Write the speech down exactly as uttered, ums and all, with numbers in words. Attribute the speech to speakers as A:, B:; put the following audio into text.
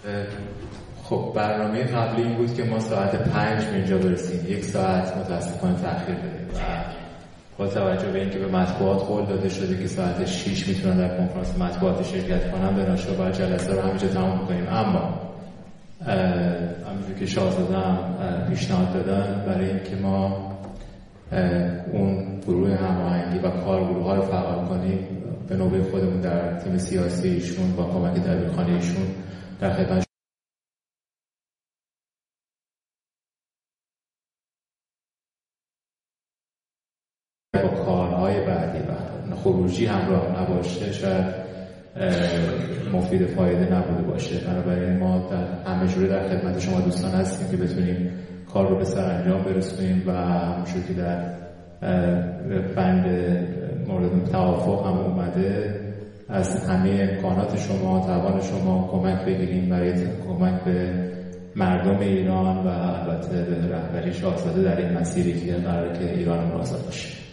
A: خب برنامه قبلی این بود که ما ساعت پنج به اینجا برسیم، یک ساعت متاسفانه تأخیر دادیم و با توجه به اینکه به مطبوعات قول داده شده که ساعت شش میتونن در کنفرانس مطبوعات شرکت کنن، به ناشو باید جلسه رو همینجا تمام کنیم. اما همینجور که شاهزاده هم پیشنهاد دادن برای اینکه ما اون گروه هماهنگی و کارگروه ها رو فعال کنیم، به نوبه خودمون در تیم سیاسی ایشون با کمک دبیرخانه ایشون در خدمت با کارهای بعدی و خروجی همراه نباشه شاید مفید فایده نبوده باشه. بنابراین ما در همه جوره در خدمت شما دوستان هستیم که بتونیم کار رو به سرانجام برسونیم و همونجور که در بند مورد توافق هم اومده از همه امکانات شما، توان شما کمک بگیریم برای کمک به مردم ایران و البته به رهبری شاهزاده در این مسیری که قراره که ایران رو آزاد باشه.